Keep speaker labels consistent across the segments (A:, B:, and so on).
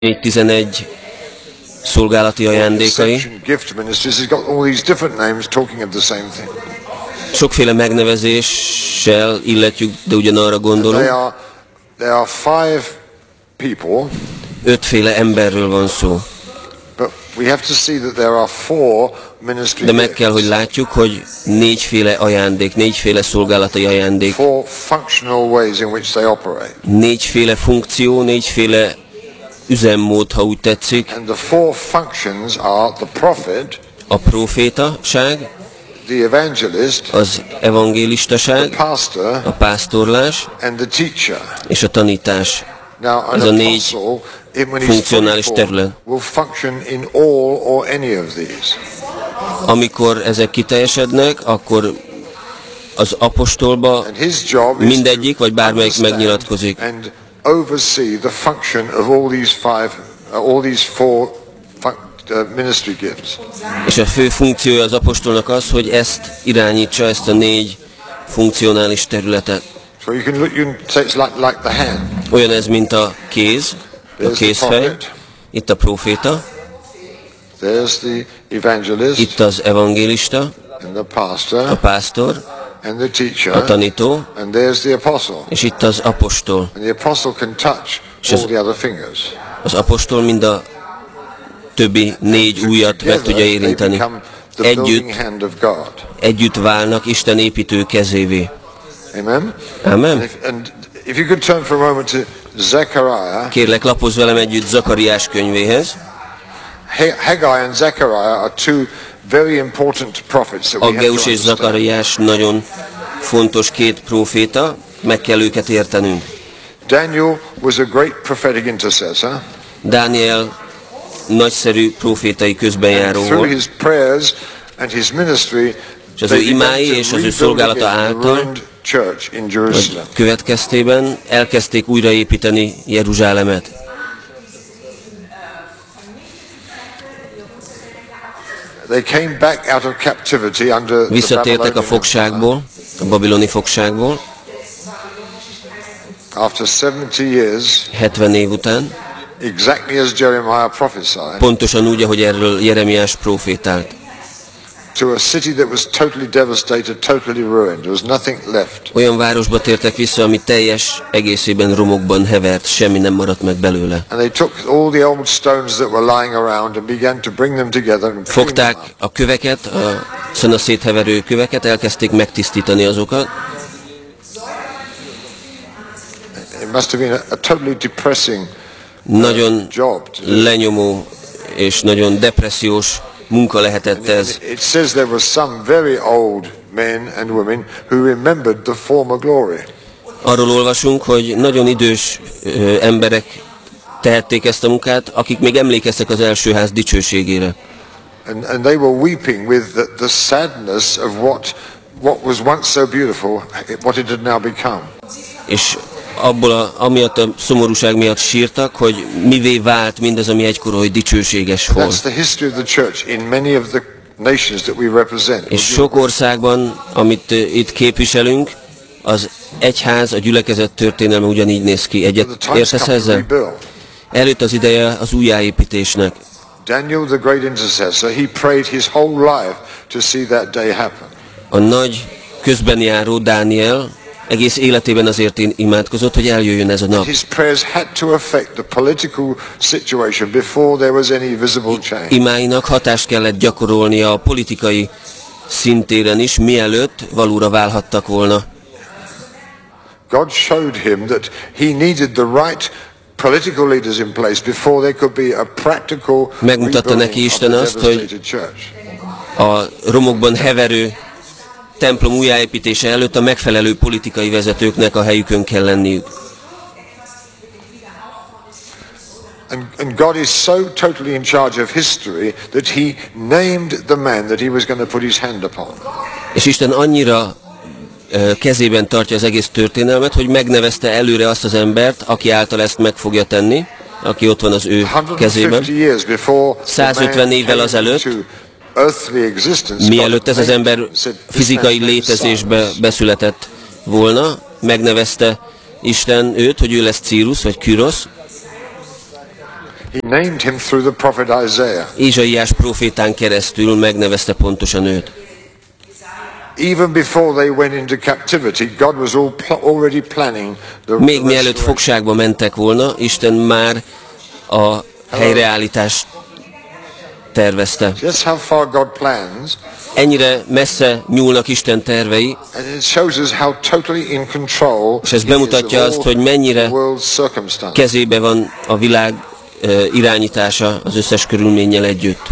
A: 11 szolgálati ajándékai. Sokféle megnevezéssel illetjük, de ugyanarra gondolunk. Ötféle emberről van szó. De meg kell, hogy látjuk, hogy négyféle ajándék, négyféle szolgálati ajándék. Négyféle funkció, négyféle üzemmód, ha úgy tetszik. A profétaság, az evangélistaság, a pásztorlás és a tanítás. Ez a négy funkcionális terület. Amikor ezek kiteljesednek, akkor az apostolba mindegyik, vagy bármelyik megnyilatkozik.
B: Oversee the function of all these four ministry gifts.
A: És a fő funkciója az apostolnak az, hogy ezt irányítsa, ezt a négy funkcionális területet.
B: So you can say it's like the hand.
A: Olyan ez, mint a kéz, a kézfej. Itt a proféta.
B: There's the evangelist.
A: Itt az evangélista.
B: And the pastor.
A: A pásztor.
B: And the teacher.
A: A tanító.
B: And there's the apostle.
A: És itt az apostol.
B: And the apostle can touch all the other fingers.
A: Az apostol mind a többi négy ujjat meg tudja érinteni. Együtt válnak Isten építő kezévé.
B: Amen.
A: Amen.
B: And if you could turn for a moment to Zechariah.
A: Kérlek, lapozz velem együtt Zakariás könyvéhez.
B: Haggai and Zechariah are two very important prophets that we have to
A: Aggeus és Zakariás nagyon fontos két próféta, meg kell őket értenünk.
B: Daniel was a great prophetic intercessor.
A: Dániel nagyszerű profétai közbenjáró volt, és az ő imái és az ő szolgálata által következtében elkezdték újraépíteni Jeruzsálemet. Visszatértek a fogságból, a babiloni fogságból, 70 év után,
B: exactly as Jeremiah prophesied.
A: Pontosan úgy, ahogy erről Jeremiás profétált.
B: To a city that was totally devastated, totally ruined. There was nothing left.
A: Olyan városba tértek vissza, ami teljes egészében romokban hevert, semmi nem maradt meg belőle.
B: And they took all the old stones that were lying around and began to bring them together.
A: Fogták a köveket, a szanaszétheverő köveket, elkezdték megtisztítani azokat.
B: It must have been a totally depressing
A: nagyon lenyomó és nagyon depressziós munka lehetett ez.
B: It says there were some very old men and women who remembered the former glory.
A: Arról olvasunk, hogy nagyon idős emberek tehették ezt a munkát, akik még emlékeztek az első ház dicsőségére.
B: And they were weeping with the sadness of what was once so beautiful, what it had now become. És amiatt a szomorúság miatt sírtak, hogy mivé vált mindez, ami egykor oly dicsőséges volt. És sok országban, amit itt képviselünk, az egyház, a gyülekezet történelme ugyanígy néz ki. Egyet értesz ezzel? Előtt az ideje az újjáépítésnek. Daniel, the great intercessor, he prayed his whole life to see that day happen.
A: A nagy közbenjáró Dániel egész életében azért imádkozott, hogy eljöjjön ez a nap. Imáinak hatást kellett gyakorolnia a politikai szintéren is, mielőtt valóra válhattak volna.
B: God showed him that he needed the right political leaders in place before there could be a practical.
A: Megmutatta neki Isten azt, hogy a romokban heverő templom újjáépítése előtt a megfelelő politikai vezetőknek a helyükön kell lenniük.
B: And God is so totally in charge of history that he named the man that he was going to put his hand upon.
A: És Isten annyira kezében tartja az egész történelmet, hogy megnevezte előre azt az embert, aki által ezt meg fogja tenni, aki ott van az ő kezében. 150 évvel azelőtt, mielőtt ez az ember fizikai létezésbe beszületett volna, megnevezte Isten őt, hogy ő lesz Círus vagy Kürosz. Ézsaiás prófétán keresztül megnevezte pontosan őt. Még mielőtt fogságba mentek volna, Isten már a helyreállítást tervezte. Ennyire messze nyúlnak Isten tervei, és ez bemutatja azt, hogy mennyire kezébe van a világ irányítása az összes körülménnyel együtt.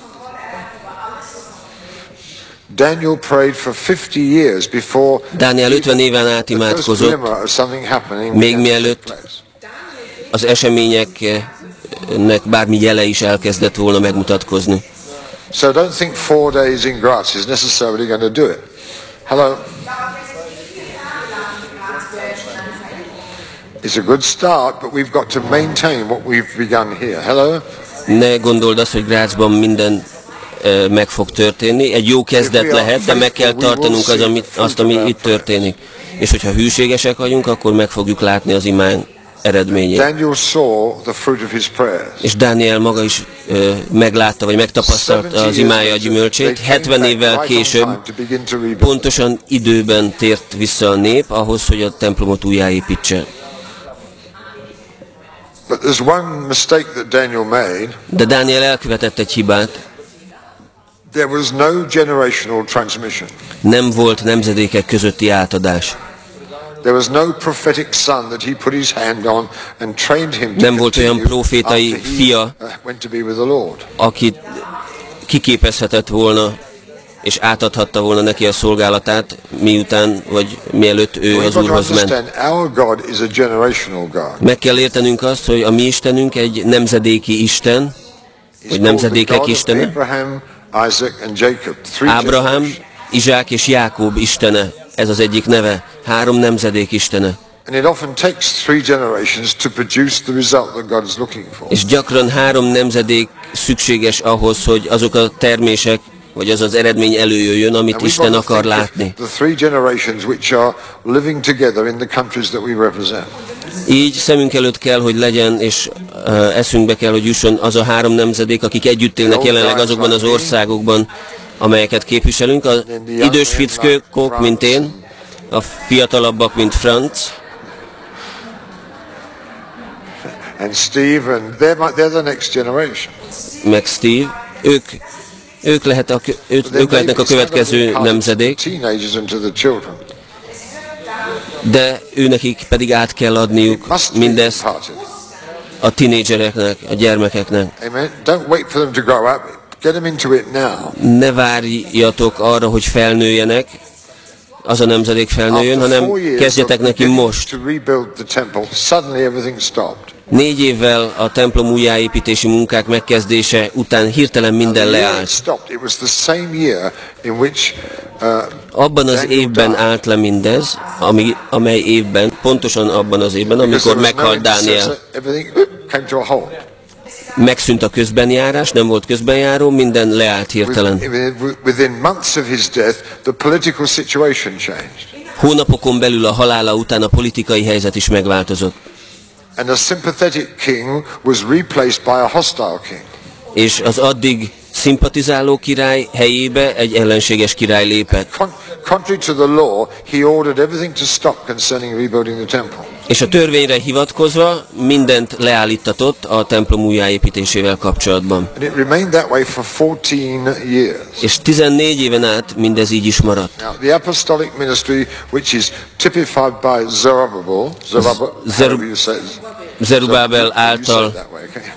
A: Dániel 50 éven át imádkozott, még mielőtt az eseményeknek bármi jele is elkezdett volna megmutatkozni.
B: So don't think 4 days in Graz is necessarily going to do it. Hello? It's a good start, but we've got to maintain what we've begun here. Hello?
A: Ne gondold azt, hogy Grazban minden meg fog történni. Egy jó kezdet lehet, de meg kell tartanunk azt, ami itt történik. És hogyha hűségesek vagyunk, akkor meg fogjuk látni az imán eredményét. És Dániel maga is meglátta, vagy megtapasztalta az imája gyümölcsét. 70 évvel később pontosan időben tért vissza a nép ahhoz, hogy a templomot újjáépítse. De Dániel elkövetett egy hibát. Nem volt nemzedékek közötti átadás. Nem volt olyan profétai fia, aki kiképezhetett volna és átadhatta volna neki a szolgálatát, miután vagy mielőtt ő az Úrhoz ment. Meg kell értenünk azt, hogy a mi Istenünk egy nemzedéki Isten, vagy nemzedékek Istene. Ábrahám, Izsák és Jákob Istene, ez az egyik neve, 3 nemzedék Istene. És gyakran 3 nemzedék szükséges ahhoz, hogy azok a termések, vagy az az eredmény előjöjjön, amit Isten akar látni. Így szemünk előtt kell, hogy legyen, és eszünkbe kell, hogy jusson az a 3 nemzedék, akik együtt élnek jelenleg azokban az országokban, amelyeket képviselünk. Az idős fickók, mint én, a fiatalabbak, mint Franz, meg Steve, ők lehetnek a következő nemzedék, de őnekik pedig át kell adniuk mindezt a tinédzsereknek, a gyermekeknek. Ne várjatok arra, hogy felnőjenek, az a nemzedék felnőjön, hanem kezdjetek neki most. 4 évvel a templom újjáépítési munkák megkezdése után hirtelen minden leállt. Abban az évben állt le mindez, amely évben, pontosan abban az évben, amikor meghalt Dániel. Megszűnt a közbenjárás, nem volt közbenjáró, minden leállt hirtelen. Hónapokon belül a halála után a politikai helyzet is megváltozott. És az addig szimpatizáló király helyébe egy ellenséges király lépett. És a törvényre hivatkozva mindent leállítatott a templom újjáépítésével kapcsolatban. És 14 éven át mindez így is maradt. Zerubábel által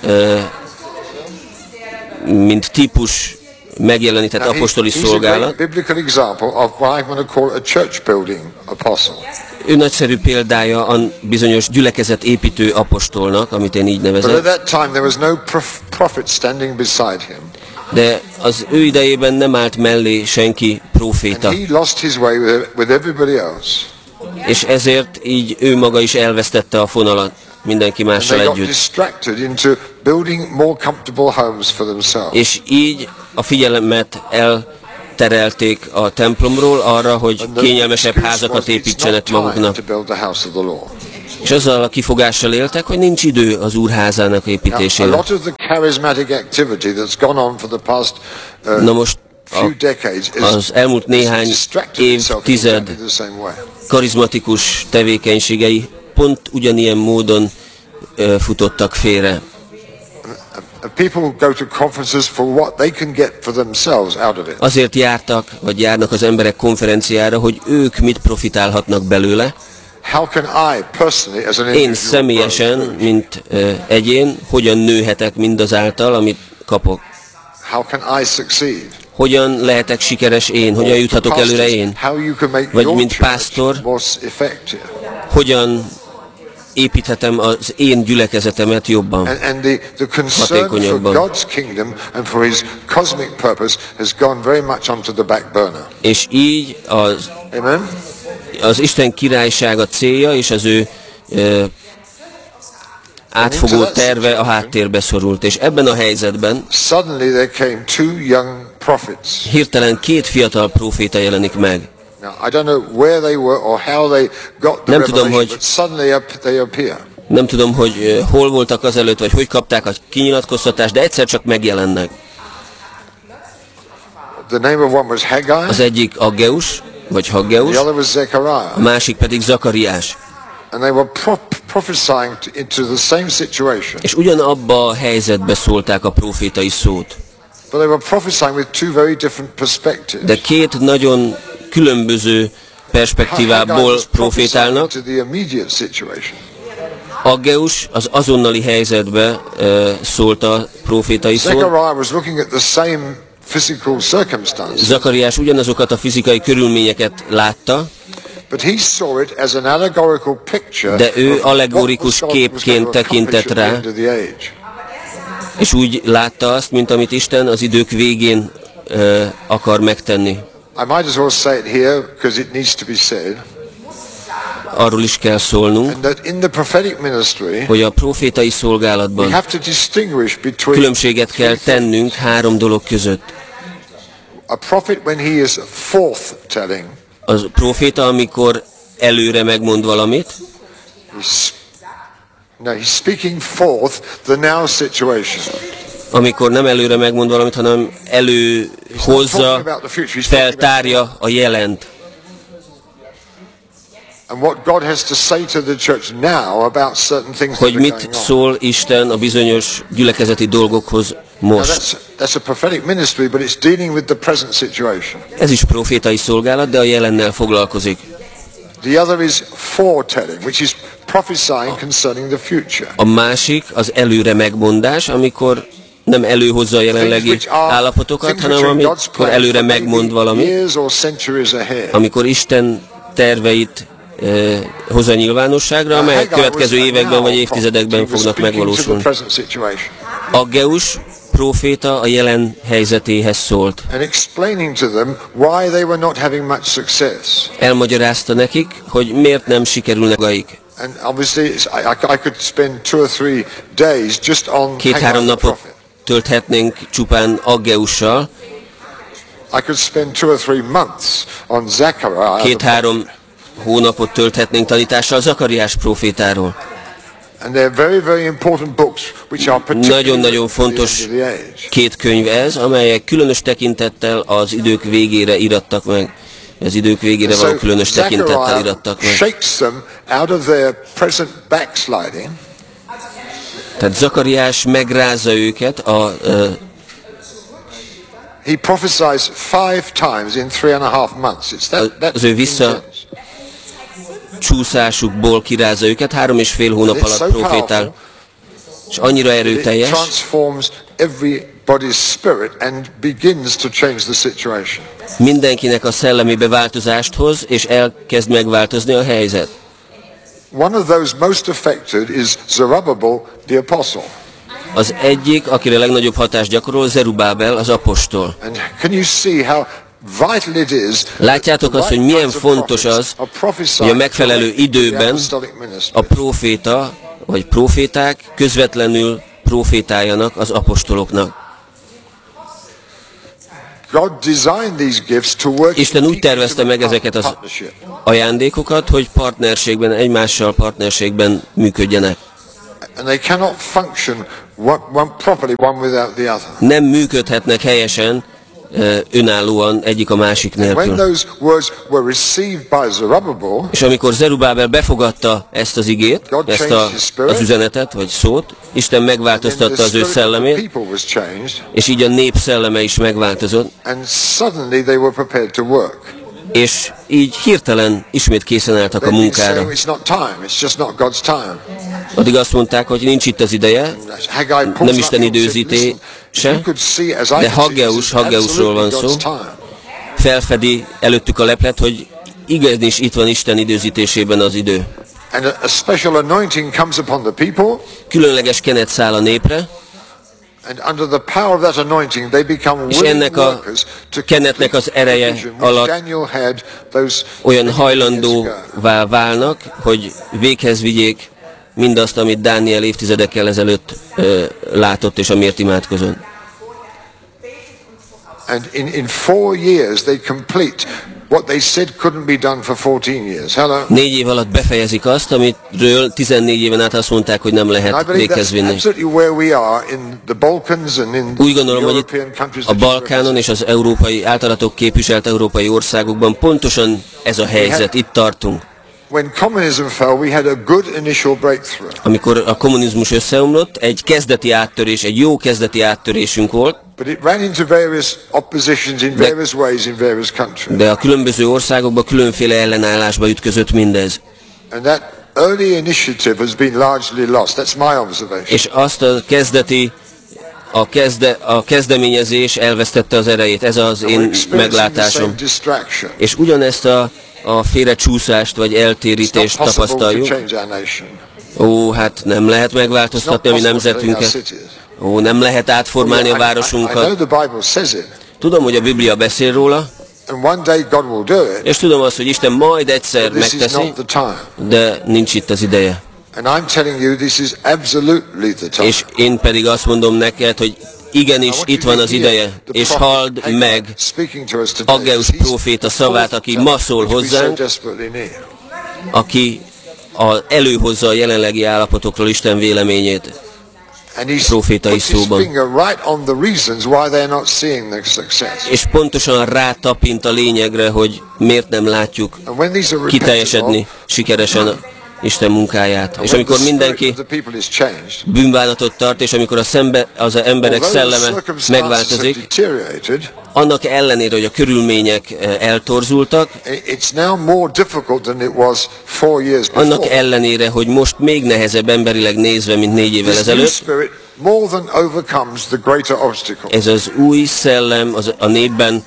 A: mint típus megjelenített apostoli szolgálat. Ő nagyszerű példája a bizonyos gyülekezet építő apostolnak, amit én így nevezek. De az ő idejében nem állt mellé senki próféta. És ezért így ő maga is elvesztette a fonalat mindenki mással együtt. És így a figyelmet elterelték a templomról arra, hogy kényelmesebb házakat építsenek maguknak.
B: És azzal a kifogással éltek, hogy nincs idő az Úrházának építésére. Na most az elmúlt néhány évtized karizmatikus tevékenységei pont ugyanilyen módon futottak félre. Azért jártak, vagy járnak az emberek konferenciára, hogy ők mit profitálhatnak belőle. Én személyesen, mint egyén, hogyan nőhetek mindazáltal, amit kapok? Hogyan lehetek sikeres én? Hogyan juthatok előre én? Vagy mint pásztor, hogyan építhetem az én gyülekezetemet jobban, hatékonyabban. És így az Isten királysága célja és az ő átfogó terve a háttérbe szorult. És ebben a helyzetben hirtelen két fiatal próféta jelenik meg. Nem tudom, hogy hol voltak azelőtt, vagy hogy kapták a kinyilatkoztatást, de egyszer csak megjelennek. Az egyik Aggeus, vagy Haggeus, a másik pedig Zakariás. És ugyanabba a helyzetbe szólták a prófétai szót. De két nagyon különböző perspektívából profétálnak. Aggeus az azonnali helyzetbe szólt a prófétai szót. Zakariás ugyanazokat a fizikai körülményeket látta, de ő allegorikus képként tekintett rá, és úgy látta azt, mint amit Isten az idők végén akar megtenni. Arról is kell szólnunk, hogy a profétai szolgálatban különbséget kell tennünk három dolog között. Az proféta, amikor előre megmond valamit, amikor nem előre megmond valamit, hanem előhozza, feltárja a jelent. Hogy mit szól Isten a bizonyos gyülekezeti dolgokhoz most. Ez is profétai szolgálat, de a jelennel foglalkozik. A másik az előre megmondás, amikor nem előhozza a jelenlegi állapotokat, hanem amikor előre megmond valamit, amikor Isten terveit hozza nyilvánosságra, amelyek következő években vagy évtizedekben fognak megvalósulni. Aggeus próféta a jelen helyzetéhez szólt. Elmagyarázta nekik, hogy miért nem sikerülnek dolgaik. 2-3 napot tölthetnénk csupán Aggeussal. 2-3 hónapot tölthetnénk tanítással Zakariás prófétáról. Nagyon-nagyon fontos két könyv ez, amelyek különös tekintettel az idők végére irattak meg. Az idők végére való különös tekintettel irattak meg. Tehát Zakariás megrázza őket az ő visszacsúszásukból kirázza őket, 3,5 hónap alatt profétál, és annyira erőteljes, mindenkinek a szellemébe változást hoz, és elkezd megváltozni a helyzet.
C: One of those most affected is Zerubbabel the apostle.
B: Az egyik, akire legnagyobb hatást gyakorol, Zerubábel, az apostol. Látjátok azt, hogy milyen fontos az, hogy a megfelelő időben a próféta, vagy próféták közvetlenül prófétáljanak az apostoloknak.
A: Isten úgy tervezte meg ezeket az ajándékokat, hogy partnerségben, egymással partnerségben működjenek. Nem működhetnek helyesen, önállóan egyik a másik nélkül. És amikor Zerubábel befogadta ezt az igét, ezt az üzenetet, vagy szót, Isten megváltoztatta az ő szellemét, és így a nép szelleme is megváltozott, és így hirtelen ismét készen álltak a munkára. Addig azt mondták, hogy nincs itt az ideje, nem Isten időzítése, de Haggeusról van szó, felfedi előttük a leplet, hogy igenis itt van Isten időzítésében az idő. Különleges kenet száll a népre, és ennek a kenetnek az ereje alatt olyan hajlandóvá válnak, hogy véghez vigyék mindazt, amit Dániel évtizedekkel ezelőtt látott, és amiért imádkozott.
C: And in 4 years they complete what they said couldn't be done for 14 years. Hello.
A: 4 év alatt befejezik azt, amitről 14 éven át azt mondták, hogy nem lehet véghez vinni. Úgy gondolom, hogy itt a Balkánon és az európai általatok képviselt európai országokban pontosan ez a helyzet, itt tartunk. Amikor a kommunizmus összeomlott, egy kezdeti áttörés, egy jó kezdeti áttörésünk volt, de a különböző országokban különféle ellenállásba ütközött mindez. És azt a kezdeményezés elvesztette az erejét, ez az én meglátásom. És ugyanezt a félrecsúszást vagy eltérítést tapasztaljuk. Ó, hát nem lehet megváltoztatni a mi nemzetünket. Ó, nem lehet átformálni a városunkat. Tudom, hogy a Biblia beszél róla, és tudom azt, hogy Isten majd egyszer megteszi, de nincs itt az ideje. És én pedig azt mondom neked, hogy igenis, itt van az ideje, és halld meg Haggeus próféta szavát, aki ma szól hozzánk, aki előhozza a jelenlegi állapotokról Isten véleményét prófétai szóban. És pontosan rátapint a lényegre, hogy miért nem látjuk kiteljesedni sikeresen Isten munkáját. És amikor mindenki bűnbánatot tart, és amikor az emberek szelleme megváltozik, annak ellenére, hogy a körülmények eltorzultak, annak ellenére, hogy most még nehezebb emberileg nézve, mint 4 évvel ezelőtt, ez az új szellem a népben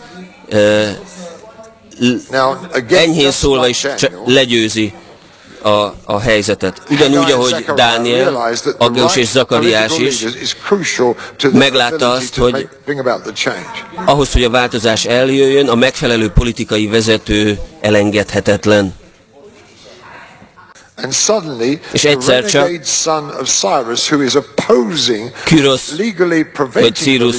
A: enyhén szólva is legyőzi a helyzetet. Ugyanúgy, ahogy Dániel, Haggeus és Zakariás is meglátta azt, hogy ahhoz, hogy a változás eljöjjön, a megfelelő politikai vezető elengedhetetlen. És egyszer csak Kürosz vagy Círus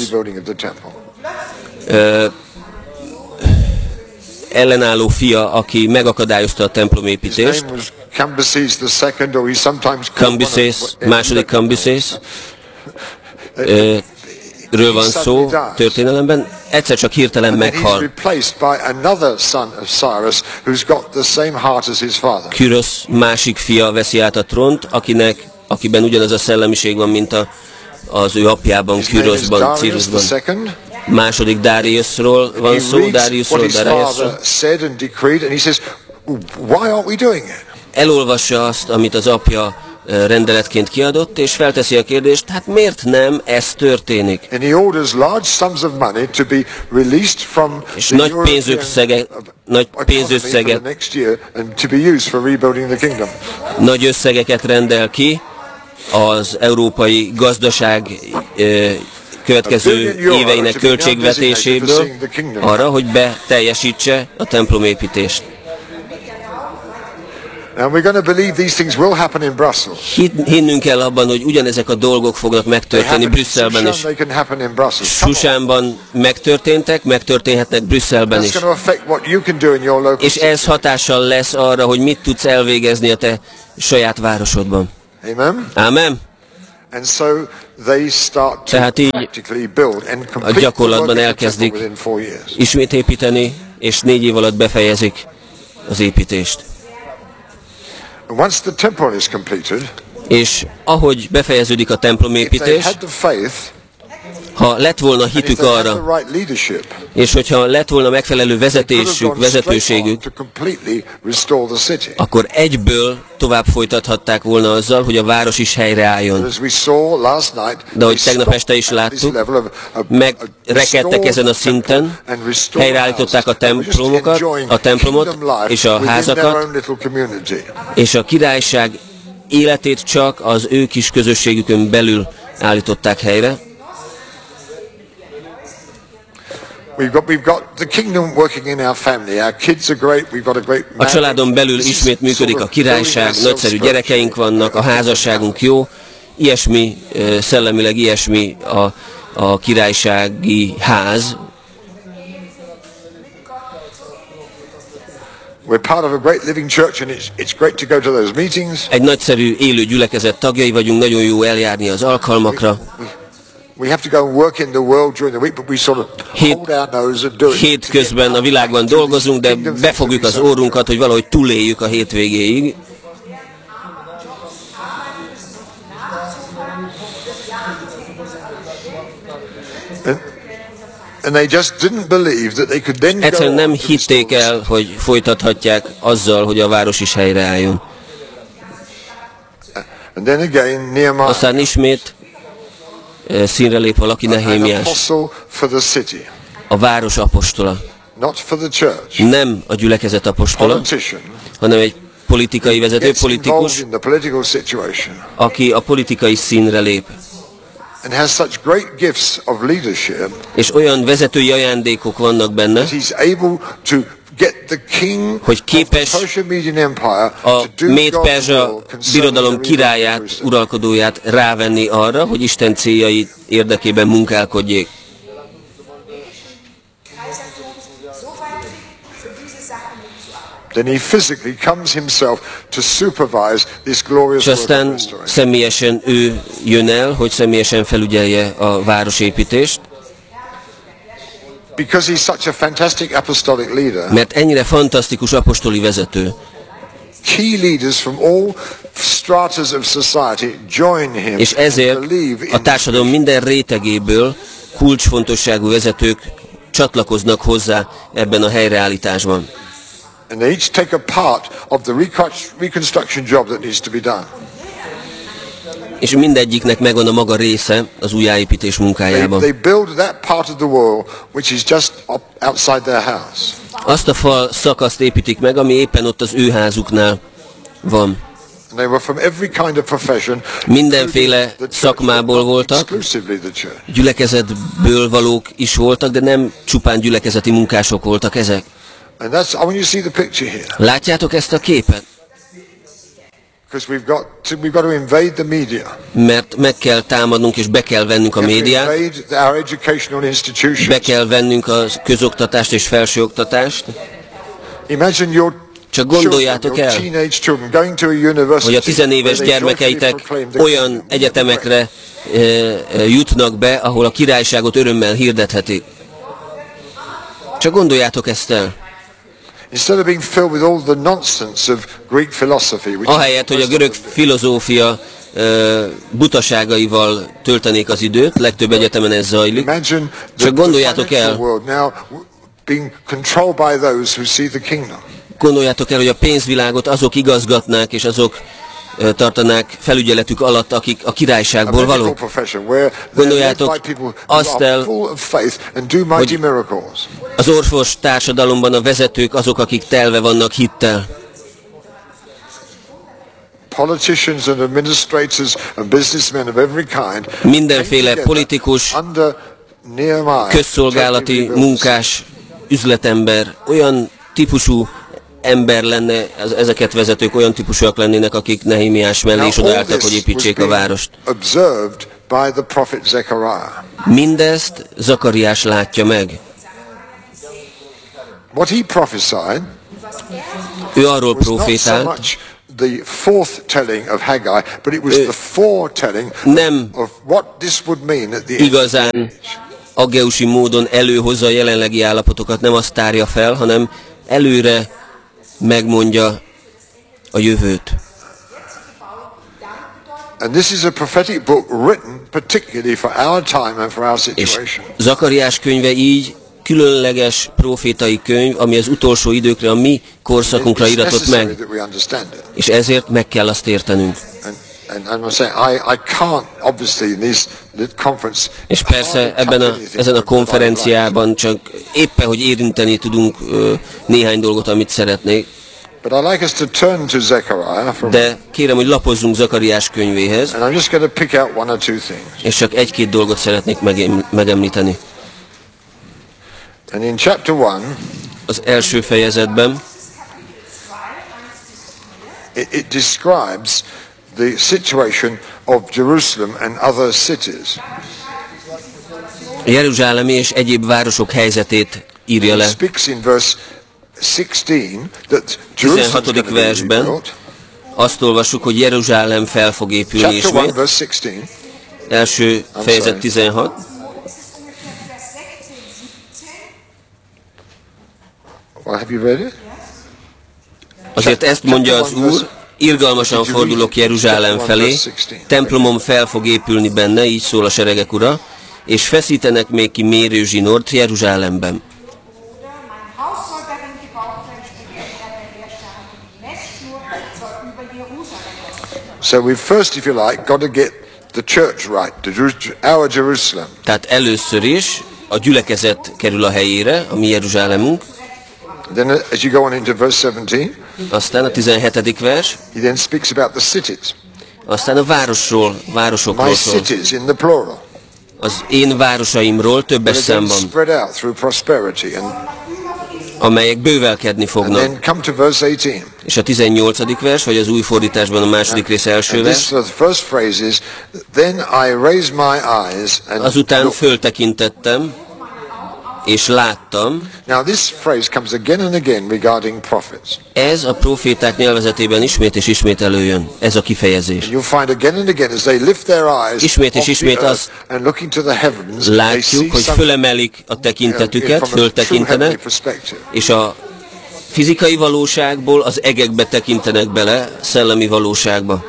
A: ellenálló fia, aki megakadályozta a templomépítést, második Kambiszész, ről van szó történelemben, egyszer csak hirtelen meghal. Kürosz másik fia veszi át a trónt, akiben ugyanaz a szellemiség van, mint az ő apjában, Küroszban, Círusban. Második Dáriuszról van szó, Dáriuszról. Elolvassa azt, amit az apja rendeletként kiadott, és felteszi a kérdést, hát miért nem ez történik? És nagy összegeket rendel ki az európai gazdaság következő éveinek költségvetéséből arra, hogy beteljesítse a templomépítést.
C: And we're going to believe these things will happen in Brussels.
B: Hinnünk kell abban, hogy ugyanezek a dolgok fognak megtörténni Brüsszelben is. Susánban megtörténhetnek Brüsszelben is. És ez hatással lesz arra, hogy mit tudsz elvégezni a te saját városodban. Amen. Tehát így a gyakorlatban elkezdik ismét építeni, és 4 év alatt befejezik az építést. És ahogy befejeződik a templomépítés, ha lett volna hitük arra, és hogyha lett volna megfelelő vezetőségük, akkor egyből tovább folytathatták volna azzal, hogy a város is helyreálljon. De ahogy tegnap este is láttuk, megrekedtek ezen a szinten, helyreállították a templomot és a házakat, és a királyság életét csak az ő kis közösségükön belül állították helyre. A családon belül ismét működik a királyság, nagyszerű gyerekeink vannak, a házasságunk jó, ilyesmi, szellemileg ilyesmi a királysági ház. Egy nagyszerű élő gyülekezet tagjai vagyunk, nagyon jó eljárni az alkalmakra. Hétközben a világban dolgozunk, de befogjuk az órunkat, hogy valahogy túléljük a hétvégéig. Egyszerűen nem hitték el, hogy folytathatják azzal, hogy a város is helyreálljon. Aztán ismét színre lép valaki, Nehémiás, a város apostola. Nem a gyülekezet apostola, hanem egy politikai vezető, politikus, aki a politikai színre lép. És olyan vezetői ajándékok vannak benne, hogy képes a Méd-Perzsa birodalom királyát, uralkodóját rávenni arra, hogy Isten céljai érdekében munkálkodjék. És aztán személyesen ő jön el, hogy személyesen felügyelje a városépítést. Mert ennyire fantasztikus apostoli vezető. És ezért a társadalom minden rétegéből kulcsfontosságú vezetők csatlakoznak hozzá ebben a helyreállításban. És mindegyiknek megvan a maga része az újjáépítés munkájában. Azt a fal szakaszt építik meg, ami éppen ott az ő házuknál van. Mindenféle szakmából voltak, gyülekezetből valók is voltak, de nem csupán gyülekezeti munkások voltak ezek. Látjátok ezt a képet? Mert meg kell támadnunk és be kell vennünk a médiát, be kell vennünk a közoktatást és felsőoktatást. Csak gondoljátok el, hogy a 10 éves gyermekeitek olyan egyetemekre jutnak be, ahol a királyságot örömmel hirdethetik. Csak gondoljátok ezt el. Ahelyett, hogy a görög filozófia butaságaival töltenék az időt, legtöbb egyetemen ez zajlik. Csak gondoljátok el, hogy a pénzvilágot azok igazgatnák, és azok tartanák felügyeletük alatt, akik a királyságból valók. Gondoljátok azt el, hogy az orvos társadalomban a vezetők azok, akik telve vannak hittel. Mindenféle politikus, közszolgálati munkás, üzletember olyan típusú
A: ember lenne, ezeket vezetők olyan típusúak lennének, akik Nehémiás mellé is odaálltak, hogy építsék a várost. Mindezt Zakariás látja meg. Ő arról profétált,
C: the fourth telling of Haggai, but it was the foretelling of what this would mean at the end.
A: Igazán aggeusi módon előhozza a jelenlegi állapotokat, nem azt tárja fel, hanem előre megmondja a jövőt.
C: And this is a prophetic book written particularly for our time and for our situation.
A: És Zakariás könyve így különleges profétai könyv, ami az utolsó időkre, a mi korszakunkra iratott meg. És ezért meg kell azt értenünk. És persze ezen a konferenciában csak éppen, hogy érinteni tudunk néhány dolgot, amit szeretnék. De kérem, hogy lapozzunk Zakariás könyvéhez, és csak egy-két dolgot szeretnék megemlíteni.
C: And in chapter 1,
A: az első fejezetben
C: it describes the situation of Jerusalem and other cities.
A: Jeruzsálemi és egyéb városok helyzetét írja le.
C: It speaks in verse 16 that
A: 16. versben azt olvassuk, hogy Jeruzsálem fel fog épülni ismét. Első fejezet 16.
C: Have you read it?
A: Azért ezt mondja az Úr, irgalmasan fordulok Jeruzsálem felé, templomom fel fog épülni benne, így szól a seregek Ura, és feszítenek még ki mérőzsinort Jeruzsálemben.
C: So we first, if you like, got to get the church right, our Jerusalem.
A: Tehát először is a gyülekezet kerül a helyére, a mi Jeruzsálemünk.
C: Then as you go on into verse 17,
A: aztán a 17. vers,
C: he then speaks about the cities.
A: Aztán a városokról szól.
C: My cities in the plural.
A: Az én városaimról többes számban,
C: spread out through prosperity and
A: amelyek bővelkedni fognak.
C: And then come to verse 18.
A: És a 18. vers, vagy az új fordításban a második rész első vers.
C: The first phrase is, then I raised my eyes and
A: azután föltekintettem, és láttam.
C: Now this phrase comes again and again regarding prophets.
A: Ez a proféták nyelvezetében ismét és ismét előjön, ez a kifejezés.
C: You'll find again and again as they lift their eyes
A: ismét és ismét azt látjuk, hogy fölemelik a tekintetüket, föltekintenek, és a fizikai valóságból az egekbe tekintenek bele, szellemi valóságba.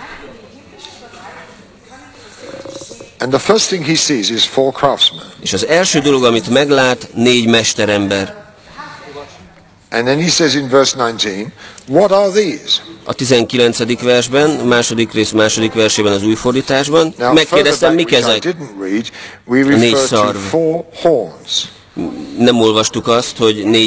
C: And the first thing he sees is 4 craftsmen.
A: És az első dolog, amit meglát, 4 mesterember.
C: And then he says in verse 19, what are these?
A: A 19. versben, második rész második versében az új fordításban, megkérdeztem, mik ezek? A 4 szarv. Nem olvastuk azt, hogy 4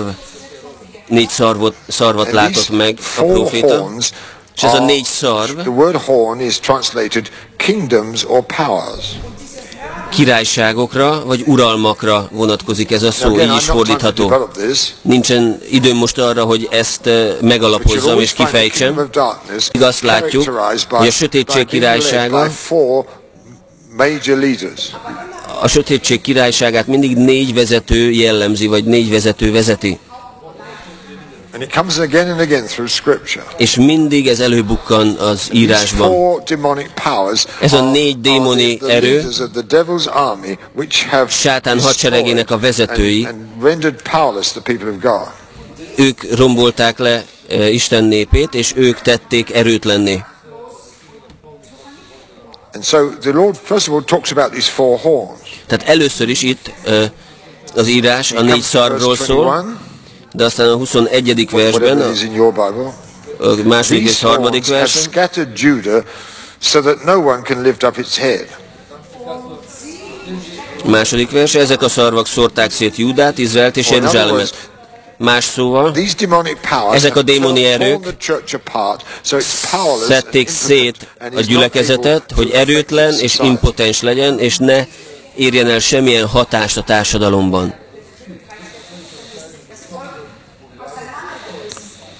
A: szarvat látott meg a próféta. És ez a 4 szarv,
C: the word horn is translated kingdoms or powers.
A: Királyságokra vagy uralmakra vonatkozik ez a szó, így is fordítható. Nincsen időm most arra, hogy ezt megalapozzam és kifejtsem. Így azt látjuk, hogy a sötétség királysága, a sötétség királyságát mindig 4 vezető jellemzi, vagy 4 vezető vezeti.
C: And it comes again and again through scripture.
A: És mindig ez előbukkan az írásban. Ez a 4 démoni erő, sátán hadseregének a vezetői, ők rombolták le Isten népét, és ők tették erőtlenné. Tehát először is itt az írás a 4 szarvról szól, de aztán a 21. versben, a második és harmadik versben, második vers, ezek a szarvak szórták szét Júdát, Izraelt és Jeruzsálemet. Más szóval, ezek a démoni erők szedték szét a gyülekezetet, hogy erőtlen és impotens legyen, és ne érjen el semmilyen hatást a társadalomban.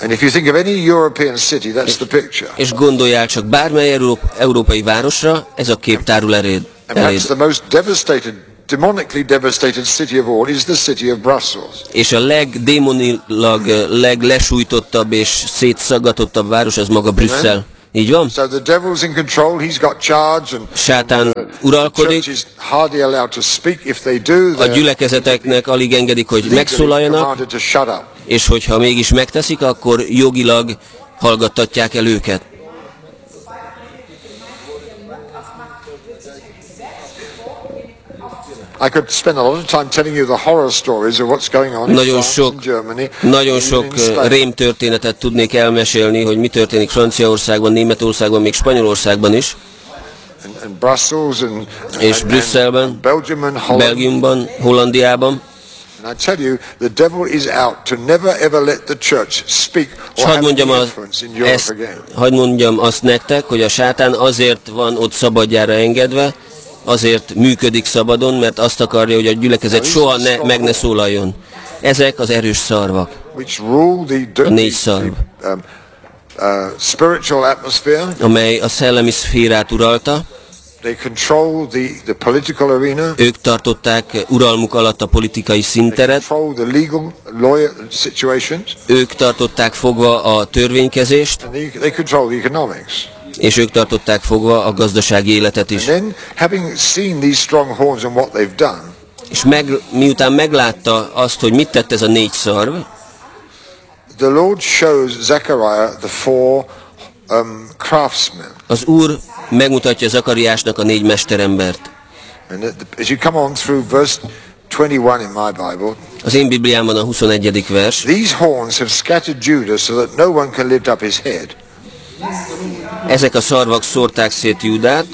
C: And if you think of any European city, that's the picture.
A: És gondoljál csak bármely európai városra, ez a kép tárul eléd.
C: And perhaps the most demonically devastated city of all is the city of Brussels.
A: És a legdémonilag leglesújtottabb és szétszagatottabb város az maga Brüsszel. Így van?
C: So the devil's in control, he's got charge, and
A: Sátán uralkodik.
C: Hardly allowed to speak. If they do,
A: a gyülekezeteknek alig engedik, hogy megszólaljanak, és hogyha mégis megteszik, akkor jogilag hallgattatják el őket.
C: I could spend a lot of time telling you the horror stories of what's going on in France and Germany.
A: Nagyon sok rémtörténetet tudnék elmesélni, hogy mi történik Franciaországban, Németországban, még Spanyolországban is.
C: And Brussels
A: és Brüsszelben, Belgiumban, Hollandiában.
C: And I tell you, the devil is out to never ever let the church speak or have any influence in Europe again.
A: Hadd mondjam azt nektek, hogy a sátán azért van ott szabadjára engedve, azért működik szabadon, mert azt akarja, hogy a gyülekezet soha meg ne szólaljon. Ezek az erős szarvak, a 4 szarv, amely a szellemi szférát uralta. Ők tartották uralmuk alatt a politikai színteret. Ők tartották fogva a törvénykezést. És ők tartották fogva a gazdasági életet is. És miután meglátta azt, hogy mit tett ez a 4 szarv, az Úr megmutatja Zakariásnak a 4 mesterembert. Az én Bibliámban a 21. vers.
C: These horns have scattered Judah so that no one can lift up his head.
A: Ezek a szarvak szórták szét Júdát.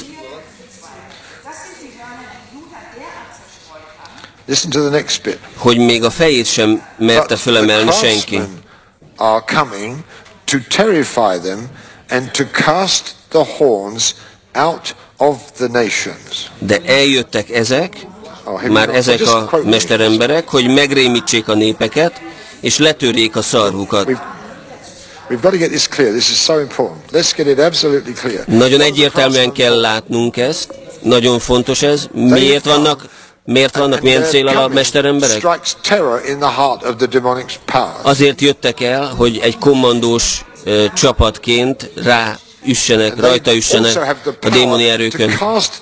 C: Listen to the next bit.
A: Hogy még a fejét sem merte fölemelni senki.
C: Are coming to terrify them and to cast the horns out of the nations.
A: De eljöttek ezek, már ezek a mesteremberek, hogy megrémítsék a népeket, és letörjék a szarvukat.
C: We've got to get this clear. This is so important. Let's get it absolutely clear.
A: Nagyon egyértelműen kell látnunk ezt. Nagyon fontos ez. Miért vannak, milyen céllal a mesteremberek? Azért jöttek el, hogy egy kommandós csapatként rajta üssenek a démoni erőkön.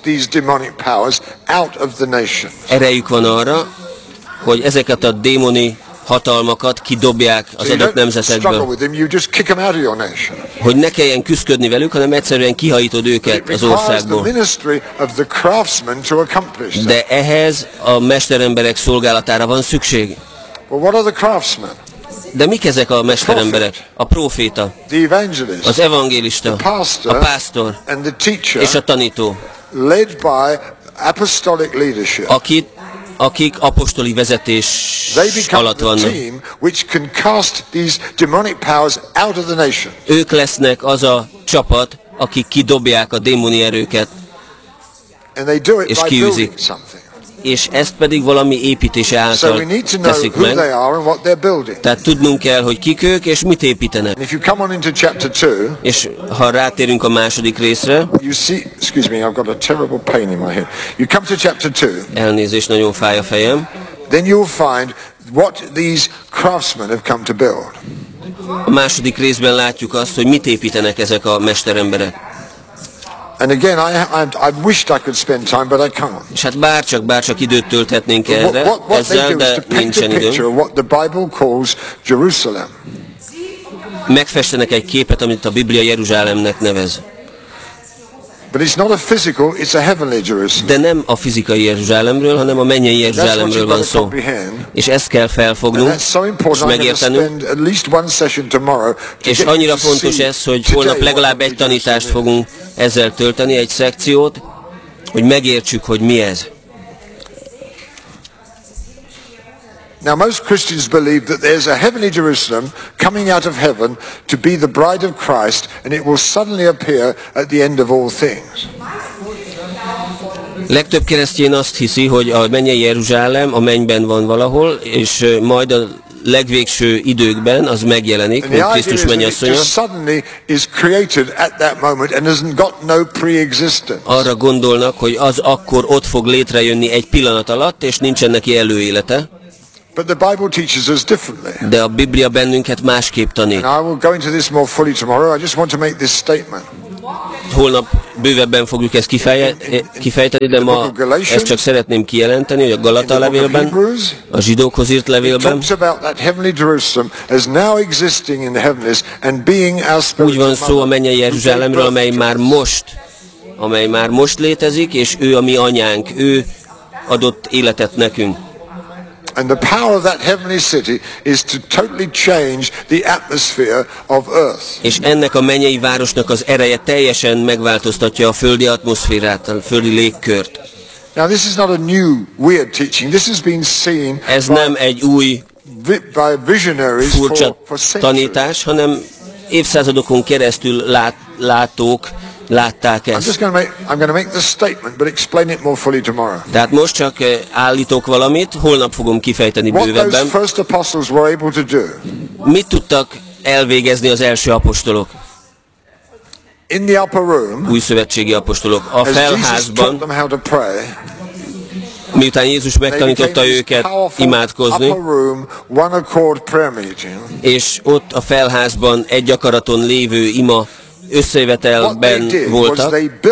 A: Erejük van arra, hogy ezeket a démoni hatalmakat kidobják az adott nemzetekből. Hogy ne kelljen küszködni velük, hanem egyszerűen kihajítod őket az országból. De ehhez a mesteremberek szolgálatára van szükség. De mik ezek a mesteremberek? A próféta, az evangélista, a pásztor és a tanító, akik apostoli vezetés alatt vannak. Ők lesznek az a csapat, akik kidobják a démoni erőket, és kiűzik. És ezt pedig valami építése által teszik meg. Tehát tudnunk kell, hogy kik ők, és mit építenek. És ha rátérünk a második részre, elnézést, nagyon fáj a fejem. A második részben látjuk azt, hogy mit építenek ezek a mesteremberek.
C: And again, I wished I could spend time, but I can't.
A: És hát bárcsak időt tölthetnénk erre, ezzel, de nincsen időm.
C: What the Bible calls Jerusalem.
A: Megfestenek egy képet, amit a Biblia Jeruzsálemnek nevez.
C: But it's not a physical, it's a heavenly Jerusalem.
A: De nem a fizikai Jeruzsálemről, hanem a mennyei Jeruzsálemről van szó. És ezt kell felfognunk, és megértenünk. És annyira fontos ez, hogy holnap legalább egy tanítást fogunk ezzel tölteni, egy szekciót, hogy megértsük, hogy mi ez.
C: Now most Christians believe that there's a heavenly Jerusalem coming out of heaven to be the bride of Christ, and it will suddenly appear at the end of all things.
A: Legtöbb keresztény azt hiszi, hogy a mennyei Jeruzsálem a mennyben van valahol, és majd a
B: legvégső időkben az megjelenik, mint Krisztus mennyasszonya. Arra gondolnak, hogy az akkor ott fog létrejönni egy pillanat alatt, és nincsen neki előélete. De a Biblia bennünket másképp tanít. Holnap bővebben fogjuk ezt kifejteni, de ma ezt csak szeretném kijelenteni, hogy a Galata levélben, a zsidókhoz írt levélben úgy van szó a mennyei Jeruzsálemről, amely már most létezik, és ő a mi anyánk, ő adott életet nekünk.
C: And the power of that heavenly city is to totally change the atmosphere of earth.
B: És ennek a mennyei városnak az ereje teljesen megváltoztatja a földi atmoszférát, a földi légkört.
C: Now this is not a new weird teaching. This has been seen.
B: Ez nem egy új furcsa tanítás, hanem évszázadokon keresztül látók látták ezt.
C: I'm going to make this statement, but explain it more fully tomorrow.
B: Tehát most csak állítok valamit, holnap fogom kifejteni bővebben.
C: What those first apostles were able to do.
B: Mit tudtak elvégezni az első apostolok?
C: In the upper room,
B: újszövetségi apostolok, a felházban, miután Jézus megtanította őket imádkozni, és ott a felházban egy akaraton lévő ima összejövetelben voltak.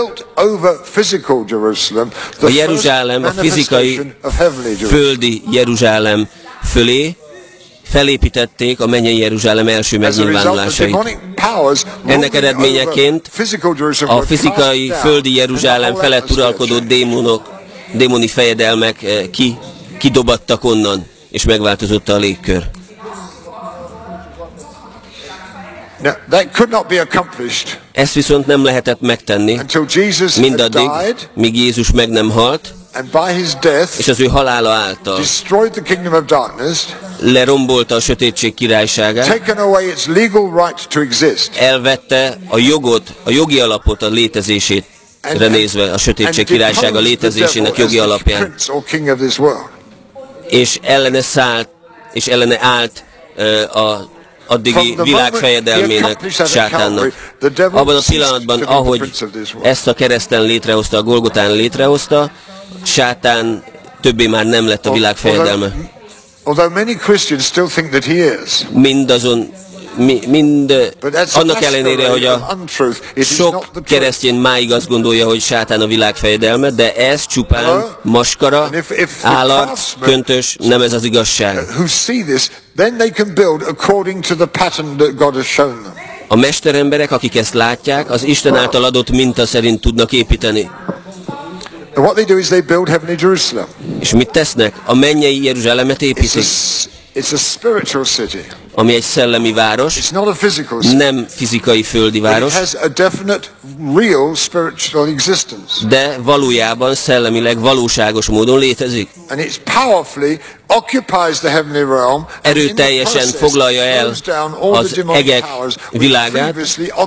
B: A Jeruzsálem, a fizikai, földi Jeruzsálem fölé felépítették a mennyei Jeruzsálem első megnyilvánulásait. Ennek eredményeként a fizikai, földi Jeruzsálem felett uralkodó démoni fejedelmek kidobattak onnan, és megváltozott a légkör. Ezt viszont nem lehetett megtenni mindaddig, míg Jézus meg nem halt, és az ő halála által lerombolta a sötétség királyságát, elvette a jogot, a jogi alapot a létezését nézve, a sötétség királysága létezésének jogi alapján, és ellene szállt, és ellene állt a addigi világ fejedelmének, sátánnak. Abban a pillanatban, ahogy ezt a kereszten létrehozta, a Golgotán létrehozta, sátán többé már nem lett a világ fejedelme. Annak ellenére, hogy a sok keresztény máig azt gondolja, hogy sátán a világ fejedelme, de ez csupán maskara, állarc, köntös, nem ez az igazság. A mesteremberek, akik ezt látják, az Isten által adott minta szerint tudnak építeni. És mit tesznek? A mennyei Jeruzsálemet építik. Ami egy szellemi város, nem fizikai földi város, de valójában szellemileg valóságos módon létezik. Erőteljesen foglalja el az egek világát,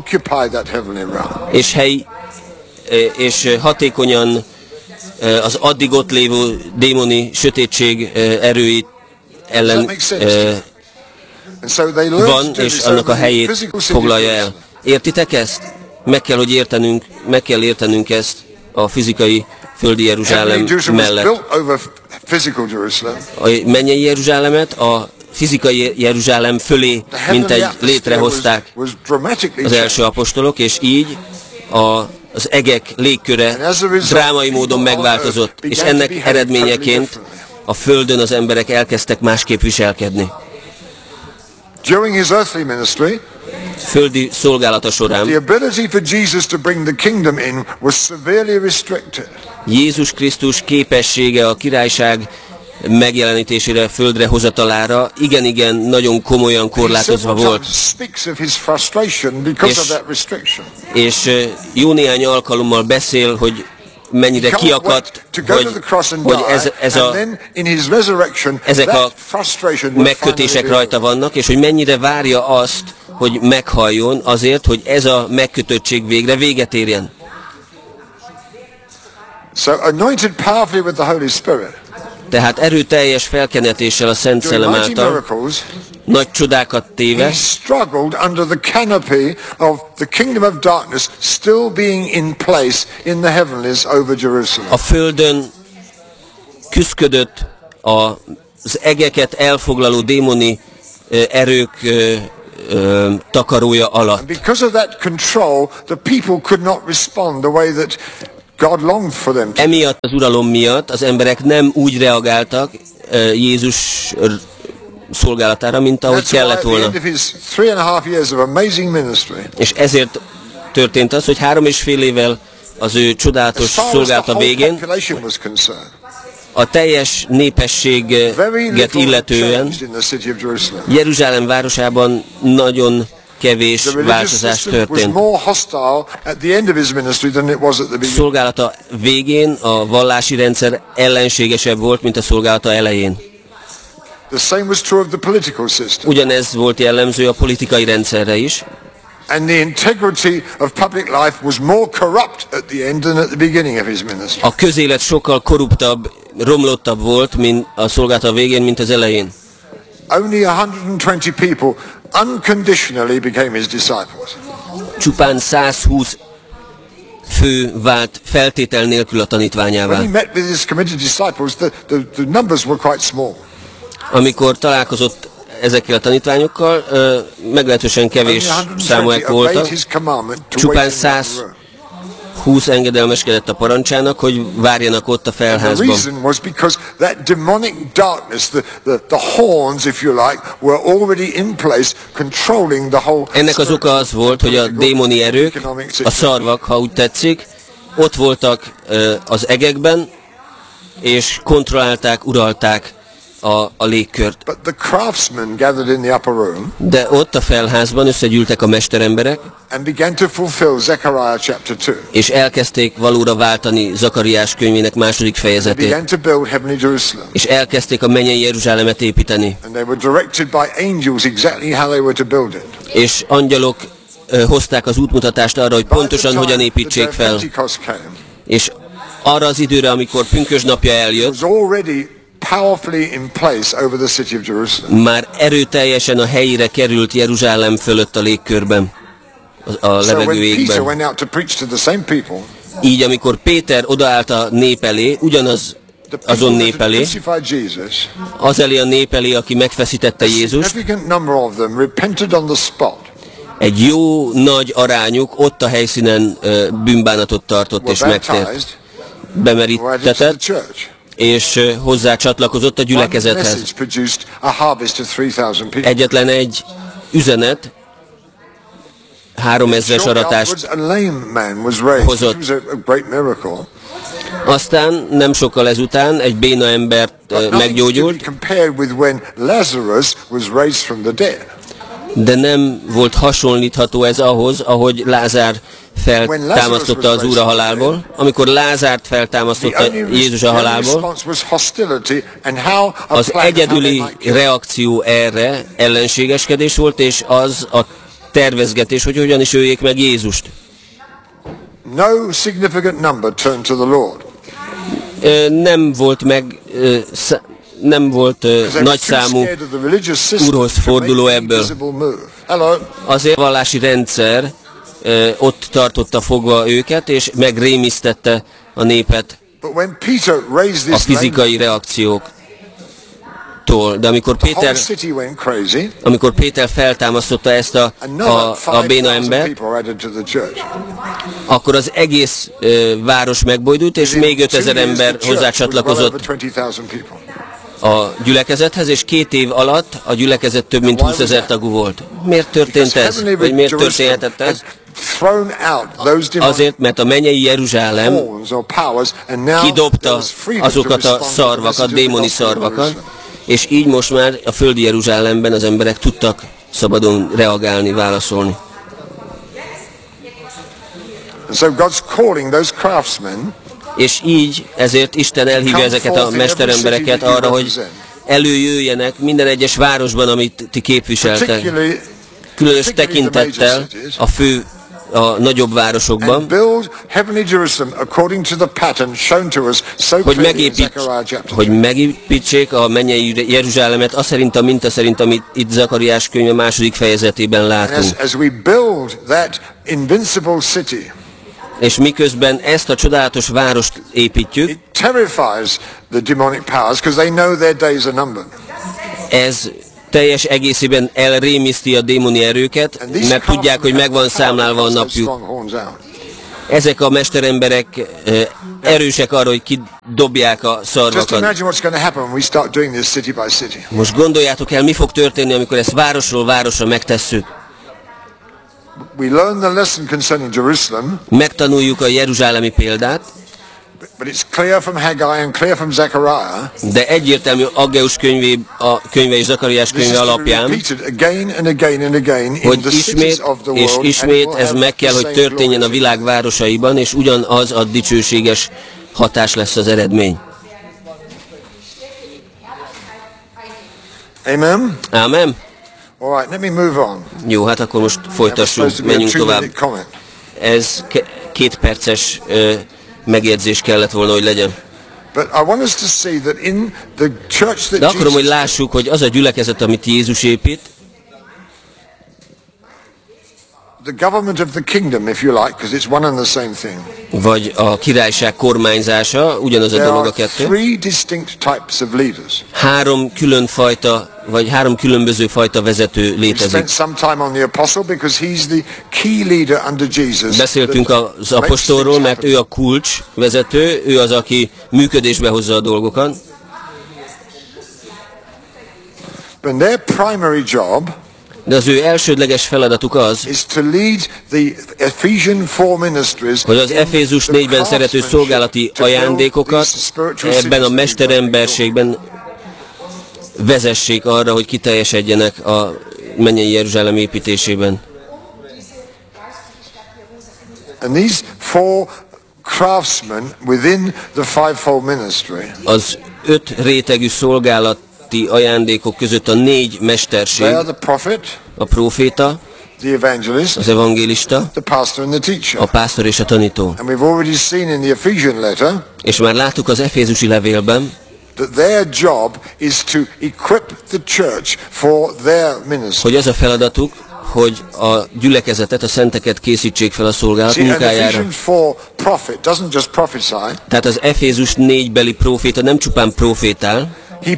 B: és hatékonyan az addig ott lévő démoni sötétség erőit ellen van, és annak a helyét foglalja el. Értitek ezt? Meg kell értenünk ezt a fizikai földi Jeruzsálem mellett. A mennyei Jeruzsálemet a fizikai Jeruzsálem fölé mintegy létrehozták az első apostolok, és így az egek légköre drámai módon megváltozott, és ennek eredményeként a földön az emberek elkezdtek másképp viselkedni. Földi szolgálata során Jézus Krisztus képessége a királyság megjelenítésére, földre hozatalára igen, nagyon komolyan korlátozva volt. És jó néhány alkalommal beszél, hogy mennyire kiakadt, hogy ezek a megkötések rajta vannak, és hogy mennyire várja azt, hogy meghalljon azért, hogy ez a megkötöttség végre véget érjen.
A: Tehát erőteljes felkenetéssel a Szent Szellem által, nagy csodákat téve, a földön küszködött az egeket elfoglaló démoni erők takarója alatt. Emiatt az uralom miatt az emberek nem úgy reagáltak Jézus szolgálatára, mint ahogy kellett volna. És ezért történt az, hogy 3,5 évvel az ő csodálatos szolgálata végén a teljes népességet illetően Jeruzsálem városában nagyon kevés változás történt. Szolgálata végén a vallási rendszer ellenségesebb volt, mint a szolgálata elején. Ugyanez volt jellemző a politikai rendszerre is. A közélet sokkal korruptabb, romlottabb volt, mint a szolgálata végén, mint az elején.
C: Only 120 people unconditionally became his disciples.
A: Csupán 120 fő vált feltétel nélkül a tanítványává.
C: When he met with his committed disciples, the numbers were quite small.
A: Amikor találkozott ezekkel a tanítványokkal, meglehetősen kevés számúak voltak. Csupán 120 engedelmeskedett a parancsának, hogy várjanak ott a felházban. Ennek az oka az volt, hogy a démoni erők, a szarvak, ha úgy tetszik, ott voltak az egekben, és kontrollálták, uralták a légkört. De ott a felházban összegyűltek a mesteremberek, és elkezdték valóra váltani Zakariás könyvének 2. fejezetét, és elkezdték a mennyei Jeruzsálemet építeni. És angyalok hozták az útmutatást arra, hogy pontosan hogyan építsék fel. És arra az időre, amikor pünkösdnapja eljött, már erőteljesen a helyére került Jeruzsálem fölött a légkörben, a levegő égben. Így, amikor Péter odaállt a nép elé, azon nép elé, az elé a nép elé, aki megfeszítette Jézust, egy jó nagy arányuk ott a helyszínen bűnbánatot tartott és megtért, bemerítetett, és hozzá csatlakozott a gyülekezethez. Egyetlen egy üzenet 3000-es aratást hozott. Aztán nem sokkal ezután egy béna embert meggyógyult, de nem volt hasonlítható ez ahhoz, ahogy Lázár feltámasztotta az Úr a halálból. Amikor Lázárt feltámasztotta Jézus a halálból, az egyedüli reakció erre ellenségeskedés volt, és az a tervezgetés, hogy hogyan is öljék meg Jézust. Nem volt nagyszámú Úrhoz forduló ebből. Azért a vallási rendszer ott tartotta fogva őket, és megrémisztette a népet a fizikai reakcióktól. De amikor Péter feltámasztotta ezt a béna embert, akkor az egész város megbojdult, és még 5000 ember hozzácsatlakozott a gyülekezethez, és 2 év alatt a gyülekezet több mint 20 000 tagú volt. Miért történt ez? Vagy miért történhetett ez? Azért, mert a mennyei Jeruzsálem kidobta azokat a szarvakat, démoni szarvakat, és így most már a földi Jeruzsálemben az emberek tudtak szabadon reagálni, válaszolni. És így ezért Isten elhívja ezeket a mesterembereket arra, hogy előjöjjenek minden egyes városban, amit ti képviseltek. Különös tekintettel a fő a nagyobb városokban, hogy megépítsék a mennyei Jeruzsálemet, azt szerint a minta szerint, amit itt Zakariás könyve második fejezetében látunk. És miközben ezt a csodálatos várost építjük, ez teljes egészében elrémiszti a démoni erőket, mert tudják, hogy meg van számlálva a napjuk. Ezek a mesteremberek erősek arra, hogy kidobják a szarvakat. Most gondoljátok el, mi fog történni, amikor ezt városról városra megtesszük. Megtanuljuk a jeruzsálemi példát, de egyértelmű Aggeus könyve és Zakariás könyve alapján, hogy ismét és ismét ez meg kell, hogy történjen a világ városaiban, és ugyanaz a dicsőséges hatás lesz az eredmény.
C: Amen?
A: Amen?
C: All right, let me move on.
A: Jó, hát akkor most folytassuk, menjünk tovább. Ez 2 perces megjegyzés kellett volna, hogy legyen. De akarom, hogy lássuk, hogy az a gyülekezet, amit Jézus épít, vagy a királyság kormányzása, ugyanaz a dolog a kettő. 3 különfajta, vagy 3 különböző fajta vezető létezik. Beszéltünk az apostolról, mert ő a kulcs vezető, ő az, aki működésbe hozza a dolgokat. De az ő elsődleges feladatuk az, hogy az Efézus 4-ben szerető szolgálati ajándékokat ebben a mesteremberségben vezessék arra, hogy kiteljesedjenek a mennyei Jeruzsálem építésében. Az 5 rétegű szolgálati ajándékok között a 4 mesterség, a próféta, az evangélista, a pásztor és a tanító. És már láttuk az Efézusi levélben, hogy az a feladatuk, hogy a gyülekezetet, a szenteket készítsék fel a szolgálat munkájára. Tehát az Efézus 4-beli próféta nem csupán profétál,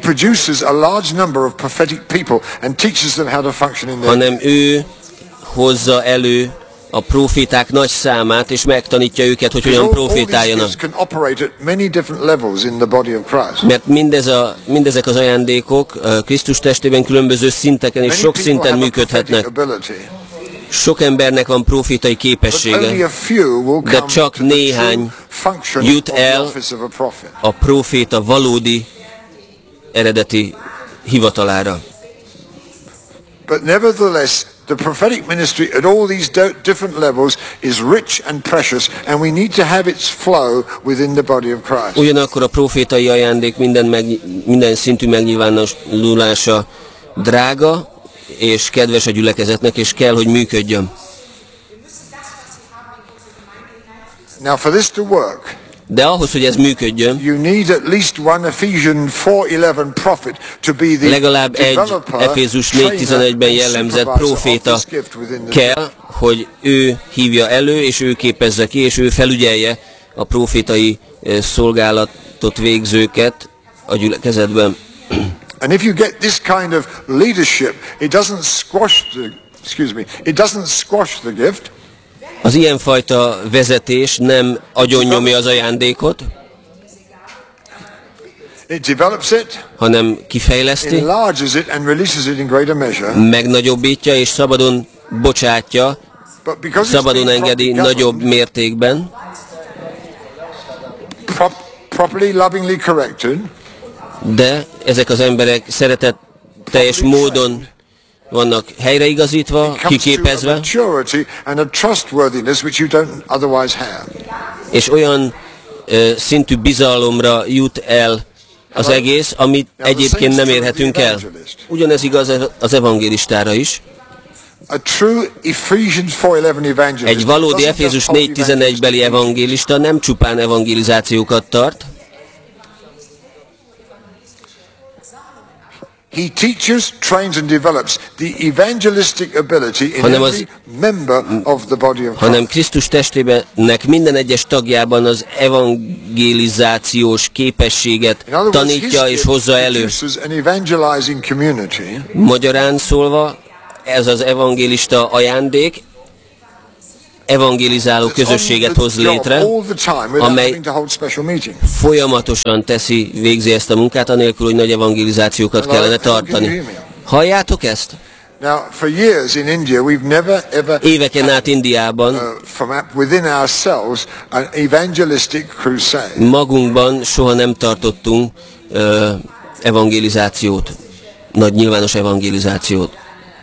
A: hanem ő hozza elő a proféták nagy számát, és megtanítja őket, hogy hogyan profétáljanak. Mert mindezek az ajándékok Krisztus testében különböző szinteken és sok szinten működhetnek. Sok embernek van profétai képessége, de csak néhány jut el a proféta valódi eredeti hivatalára.
C: The prophetic ministry at all these different levels is rich and precious, and we need to have its flow within the body of Christ.
A: Ugyanakkor a profétai ajándék minden szintű megnyilvánulása drága és kedves a gyülekezetnek, és kell, hogy működjön.
C: Now for this to work,
A: de ahhoz, hogy ez működjön, legalább egy Efézus 4.11-ben jellemzett próféta kell, hogy ő hívja elő, és ő képezze ki, és ő felügyelje a prófétai szolgálatot végzőket a gyülekezetben.
C: And if you get this kind of leadership, it doesn't squash the gift.
A: Az ilyenfajta vezetés nem agyonnyomja az ajándékot, hanem kifejleszti, megnagyobbítja és szabadon bocsátja, szabadon engedi nagyobb mértékben, de ezek az emberek szeretetteljes módon vannak helyreigazítva, kiképezve, és olyan szintű bizalomra jut el az egész, amit egyébként nem érhetünk el. Ugyanez igaz az evangélistára is.
B: Egy valódi Efézus 4:11 beli evangélista nem csupán evangelizációkat tart,
C: He teaches, trains and develops the evangelistic ability in every member of the body of Christ.
B: Hanem Krisztus testének minden egyes tagjában az evangelizációs képességet tanítja és hozza elő. Magyarán szólva, ez az evangélista ajándék evangelizáló közösséget hoz létre, amely folyamatosan végzi ezt a munkát, anélkül, hogy nagy evangelizációkat kellene tartani. Halljátok ezt? Éveken át Indiában magunkban soha nem tartottunk evangelizációt, nagy nyilvános evangelizációt.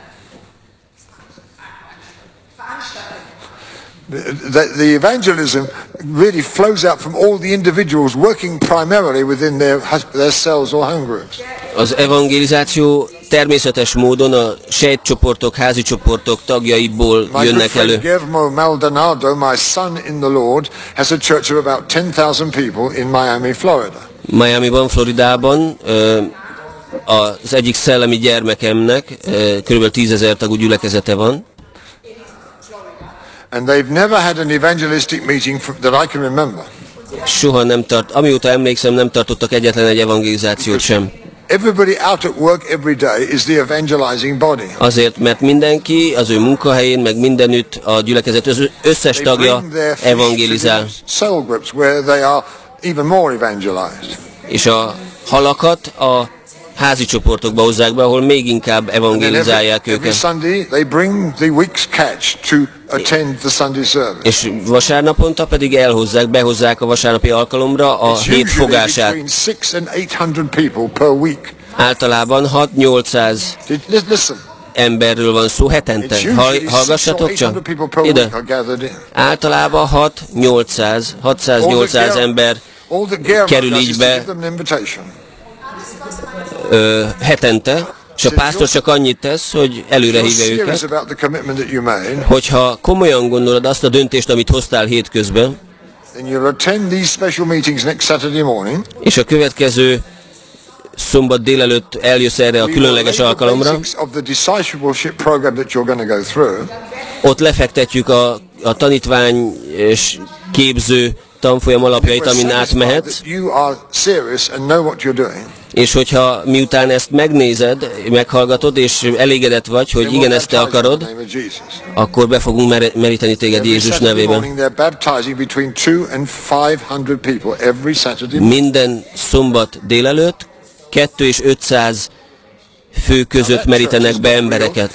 C: The evangelism really flows out from all the individuals working primarily within their cells or home groups.
B: Az evangelizáció természetes módon a sejtcsoportok, házi csoportok tagjaiból jönnek elő.
C: Guillermo Maldonado, my son in the Lord, has a church of about 10,000 people in Miami, Florida.
B: Miamiban, Floridában az egyik szellemi gyermekemnek kb. 10,000 tagú gyülekezete van.
C: And they've never had an evangelistic meeting that I can remember.
B: Soha nem amióta emlékszem, nem tartottak egyetlen egy evangelizációt sem.
C: Everybody out at work every day is the evangelizing body.
B: Azért, mert mindenki az ő munkahelyén, meg mindenütt a gyülekezet összes tagja evangelizál.
C: Cell groups where they are even more evangelized.
B: És a halakat a házi csoportokba hozzák be, ahol még inkább evangelizálják őket. És vasárnaponta pedig behozzák a vasárnapi alkalomra a hét fogását. Általában 6-800 emberről van szó hetente. Hallgassatok csak! Ide! Általában 600-800 ember kerül így be hetente, és a pásztor csak annyit tesz, hogy előre hívja őket, hogyha komolyan gondolod azt a döntést, amit hoztál hétközben, és a következő szombat délelőtt eljössz erre a különleges alkalomra, ott lefektetjük a tanítvány és képző tanfolyam alapjait, amin átmehetsz, és hogyha miután ezt megnézed, meghallgatod, és elégedett vagy, hogy igen, ezt te akarod, akkor be fogunk meríteni téged Jézus nevében. Minden szombat délelőtt 200 és 500 fő között merítenek be embereket.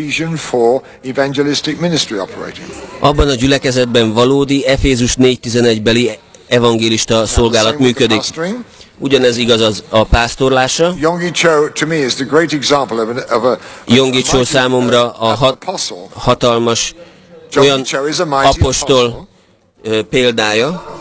B: Abban a gyülekezetben valódi Efézus 4:11 beli evangélista szolgálat működik. Ugyanez igaz a pásztorlásra. Yonggi Cho számomra a hatalmas olyan apostol példája.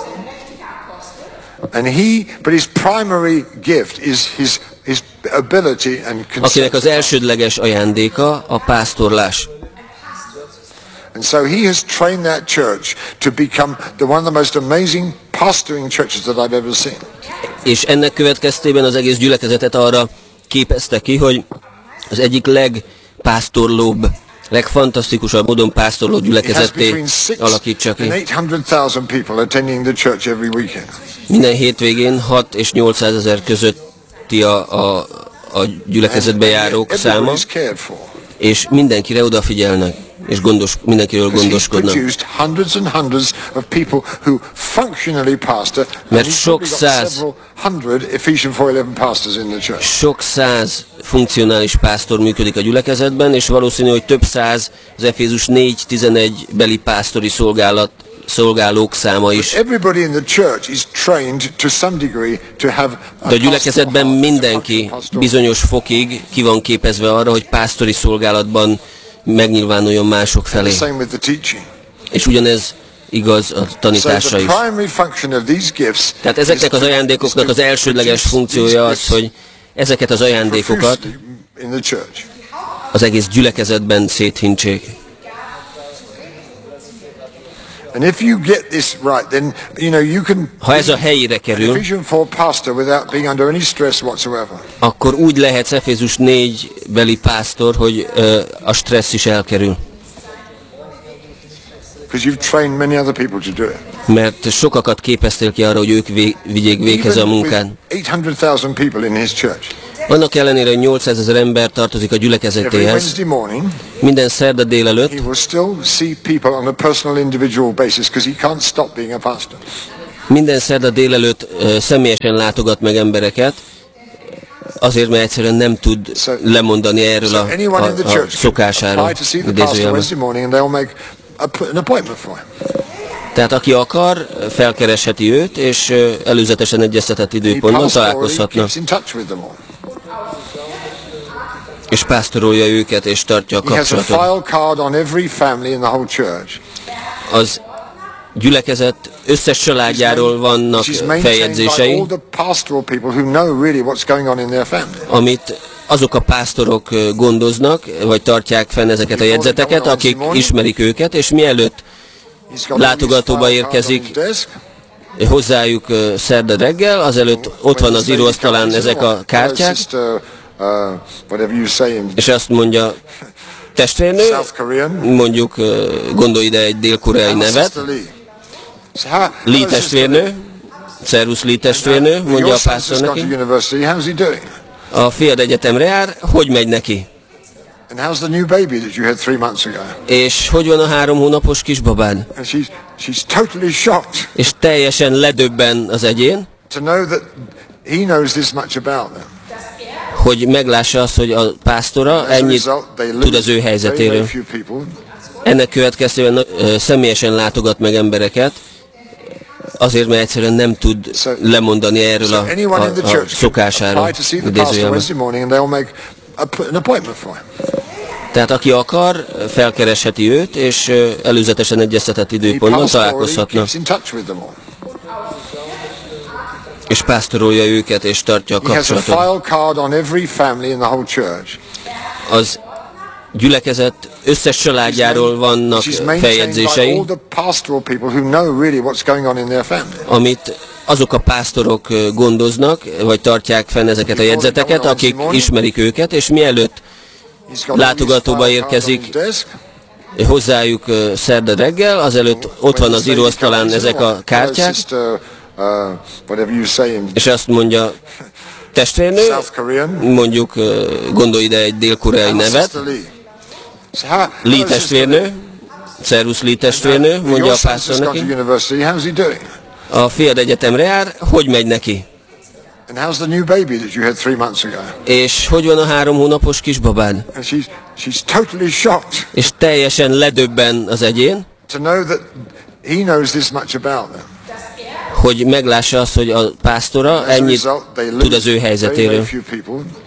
B: Akinek az elsődleges ajándéka a pásztorlás.
C: And so he has trained that church to become one of the most amazing pastoring churches that I've ever seen.
B: És ennek következtében az egész gyülekezetet arra képezte ki, hogy az egyik legpásztorlóbb, legfantasztikusabb módon pásztorló gyülekezetté alakítsa ki. Minden hétvégén 6 és 800 ezer közötti a gyülekezetbe járók száma, és mindenkire odafigyelnek, és mindenkiről gondoskodnak. Mert sok száz funkcionális pásztor működik a gyülekezetben, és valószínű, hogy több száz az Efézus 4:11 beli pásztori szolgálók száma is. De a gyülekezetben mindenki bizonyos fokig ki van képezve arra, hogy pásztori szolgálatban megnyilvánuljon mások felé. És ugyanez igaz a tanításra is. Tehát ezeknek az ajándékoknak az elsődleges funkciója az, hogy ezeket az ajándékokat
A: az egész gyülekezetben széthintsék.
C: And if you get this right, then you can.
A: Ha ez a helyére kerül, akkor úgy lehetsz Efézus 4 beli pásztor, hogy a stressz is elkerül. Mert sokakat képeztél ki arra, hogy ők vigyék véghez a munkán. Annak ellenére, hogy 800 000 ember tartozik a gyülekezetéhez, minden szerda délelőtt minden szerda délelőtt személyesen látogat meg embereket, azért, mert egyszerűen nem tud lemondani erről a szokásáról, idézőjelben. Tehát aki akar, felkeresheti őt, és előzetesen egyeztetett időpontban találkozhatna. És pásztorolja őket, és tartja a kapcsolatot. Az gyülekezet összes családjáról vannak feljegyzései, amit azok a pásztorok gondoznak, vagy tartják fenn ezeket a jegyzeteket, akik ismerik őket, és mielőtt látogatóba érkezik hozzájuk szerda reggel, azelőtt ott van az íróasztalán ezek a kártyák, és azt mondja, testvérnő, mondjuk gondolj ide egy dél-koreai nevet, Lee testvérnő, Szervusz Lee testvérnő, mondja a pásztor neki. A fiad egyetemre jár, hogy megy neki? És hogy van a 3 hónapos kisbabád? És teljesen ledöbben az egyén, hogy meglássa azt, hogy a pásztora ennyit tud az ő helyzetéről. Ennek következtében személyesen látogat meg embereket, azért, mert egyszerűen nem tud lemondani erről a szokásáról, idézőjelben. Tehát aki akar, felkeresheti őt, és előzetesen egyeztetett időpontban találkozhatna. És pásztorolja őket, és tartja a kapcsolatot. Az gyülekezet összes családjáról vannak feljegyzései, amit azok a pásztorok gondoznak, vagy tartják fenn ezeket a jegyzeteket, akik ismerik őket, és mielőtt látogatóba érkezik hozzájuk szerda reggel, azelőtt ott van az íróasztalán ezek a kártyák, és azt mondja, testvérnő, mondjuk gondolj ide egy dél-koreai nevet, Lee testvérnő, Szervusz Lee testvérnő, mondja a pásztor neki. A fiad egyetemre jár, hogy megy neki? És hogy van a 3 hónapos kisbabád? És teljesen ledöbben az egyén, hogy meglássa azt, hogy a pásztora ennyit tud az ő helyzetéről.